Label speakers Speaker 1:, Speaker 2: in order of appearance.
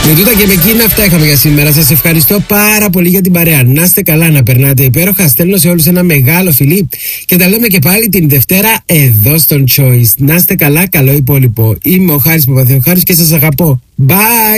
Speaker 1: Με τούτα και με εκείνα αυτά είχαμε για σήμερα. Σας ευχαριστώ πάρα πολύ για την παρέα. Να είστε καλά, να περνάτε υπέροχα. Στέλνω σε όλους ένα μεγάλο φιλί και τα λέμε και πάλι την Δευτέρα εδώ στον Choice. Να είστε καλά, καλό υπόλοιπο. Είμαι ο Χάρης Παπαθεοχάρης και σας αγαπώ. Bye!